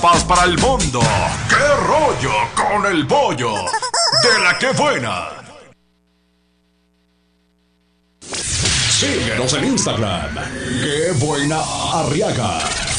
Paz para el mundo. ¡Qué rollo con el bollo! De la que buena. Síguenos en Instagram. ¡Qué buena Arriaga!